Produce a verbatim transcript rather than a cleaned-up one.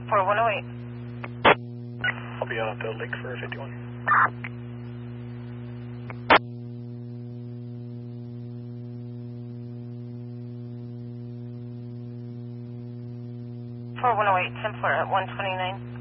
four one oh eight. I'll be out at the lake for fifty-one. four one oh eight, Templar at one twenty-nine.